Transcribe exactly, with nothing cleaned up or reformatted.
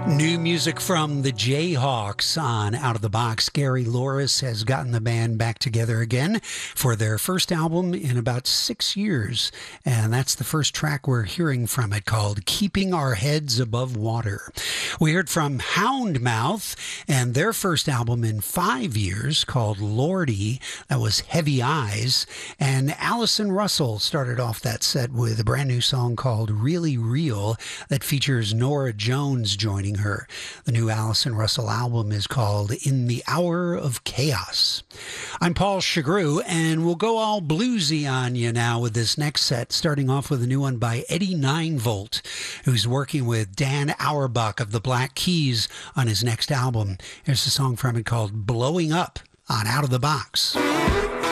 New music from the Jayhawks on Out of the Box. Gary Louris has gotten the band back together again for their first album in about six years. And that's the first track we're hearing from it, called Keeping Our Heads Above Water. We heard from Houndmouth and their first album in five years called Lordy. That was Heavy Eyes. And Allison Russell started off that set with a brand new song called Really Real that features Norah Jones joining her. The new Allison Russell album is called In the Hour of Chaos. I'm Paul Chagru, and we'll go all bluesy on you now with this next set, starting off with a new one by Eddie Ninevolt, who's working with Dan Auerbach of the Black Keys on his next album. Here's a song from it called Blowing Up on Out of the Box.